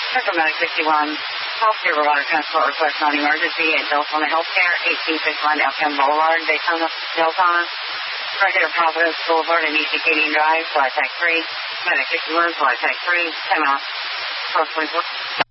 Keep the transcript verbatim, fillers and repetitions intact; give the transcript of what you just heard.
Central Medic sixty-one, healthcare provider transport request non-emergency at Deltona Healthcare, eighteen fifty-one Elkham Boulevard, Daytona, Deltona. Regular Providence Boulevard and East Acadian Drive, flight type three. Medic sixty-one, flight type three. Time out. twelve twenty-four.